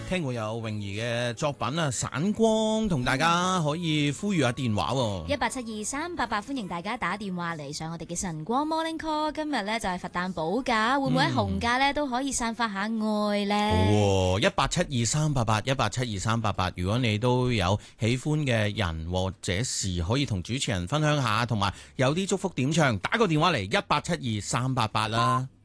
聽過有泳兒嘅作品啊，散光，同大家可以呼籲下電話喎。 1872388，歡迎大家打電話嚟上我哋嘅晨光 Morning Call。今日咧就係佛誕補假，會唔會喺紅假咧都可以散發下愛咧？ 好，1872388，1872388。如果你都有喜歡嘅人或者事，可以同主持人分享下，同埋有啲祝福點唱，打個電話嚟1872388啦。